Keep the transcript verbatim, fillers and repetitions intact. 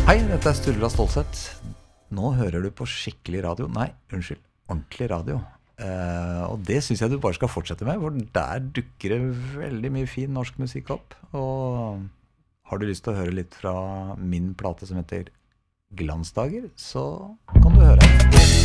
Hei, dette er Sturla Stålsett. Nå hører du på skikkelig radio. Nei, unnskyld, ordentlig radio. Eh, og det synes jeg du bare skal fortsette med, for der dukker det veldig mye fin norsk musikk opp. Og har du lyst til å høre litt fra min plate som heter Glansdager, så kan du høre.